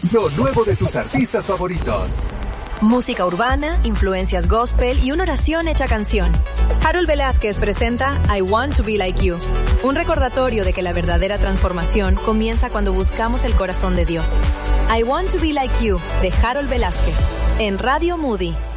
Lo nuevo de tus artistas favoritos. Música urbana, influencias gospel y una oración hecha canción. Harold Velázquez presenta I Want to Be Like You, un recordatorio de que la verdadera transformación comienza cuando buscamos el corazón de Dios. I Want to Be Like You, de Harold Velázquez, en Radio Moody.